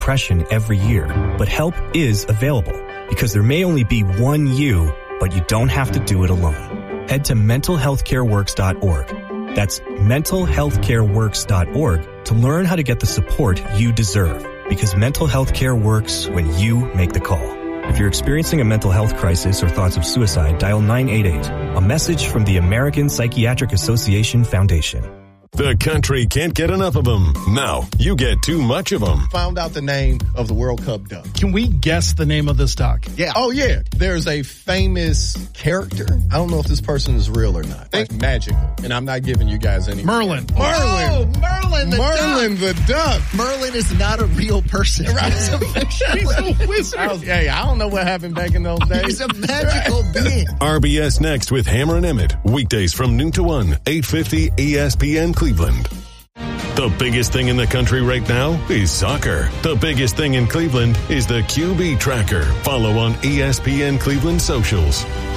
depression every year, but help is available because there may only be one you, but you don't have to do it alone. Head to mentalhealthcareworks.org. That's mentalhealthcareworks.org to learn how to get the support you deserve, because mental health care works when you make the call. If you're experiencing a mental health crisis or thoughts of suicide, dial 988, a message from the American Psychiatric Association Foundation. The country can't get enough of them. Now you get too much of them. Found out the name of the World Cup duck. Can we guess the name of this duck? Yeah. Oh, yeah. There's a famous character. I don't know if this person is real or not. Think magical. And I'm not giving you guys any. Merlin. Merlin. Oh, Merlin the duck. Merlin the duck. Merlin is not a real person. Right? He's a wizard. I don't know what happened back in those days. He's a magical being. RBS Next with Hammer and Emmett. Weekdays from noon to 1, 850 ESPN Cleveland. The biggest thing in the country right now is soccer. The biggest thing in Cleveland is the QB Tracker. Follow on ESPN Cleveland socials.